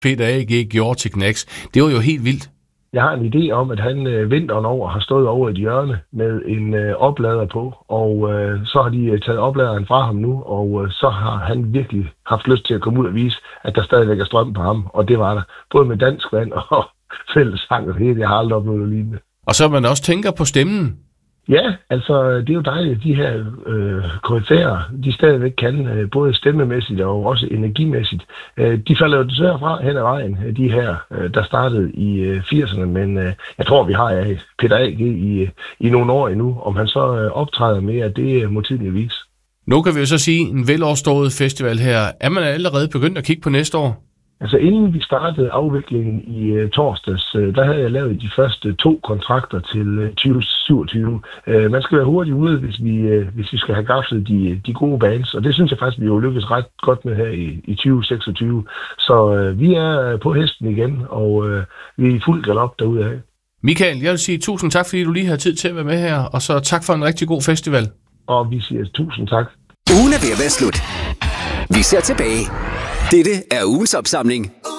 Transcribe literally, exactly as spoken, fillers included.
Peter A G gjorde til Gnags. Det var jo helt vildt. Jeg har en idé om, at han øh, vinteren over har stået over et hjørne med en øh, oplader på, og øh, så har de øh, taget opladeren fra ham nu, og øh, så har han virkelig haft lyst til at komme ud og vise, at der stadigvæk er strøm på ham, og det var der. Både med dansk vand og fællessang og det, jeg har aldrig oplevet lignende. Og så man også tænker på stemmen. Ja, altså det er jo dejligt, de her øh, koryfærer, de stadigvæk kan, øh, både stemmemæssigt og også energimæssigt. Øh, de falder jo desværre fra hen ad vejen, de her, øh, der startede i øh, firserne, men øh, jeg tror, vi har øh, Peter A G i, i nogle år endnu. Om han så øh, optræder mere, det må tiden jo vise. Nu kan vi jo så sige, en veloverstået festival her. Er man allerede begyndt at kigge på næste år? Altså inden vi startede afviklingen i uh, torsdags, uh, der havde jeg lavet de første to kontrakter til uh, tyve syvogtyve. Uh, man skal være hurtigt ude, hvis vi, uh, hvis vi skal have gaflet de, de gode bands, og det synes jeg faktisk, vi jo lykkes ret godt med her i, i tyve seksogtyve. Så uh, vi er på hesten igen, og uh, vi er i fuld galop derude af. Michael, jeg vil sige tusind tak, fordi du lige har tid til at være med her, og så tak for en rigtig god festival. Og vi siger tusind tak. Ugen er ved at være slut. Vi ser tilbage. Dette er ugens opsamling.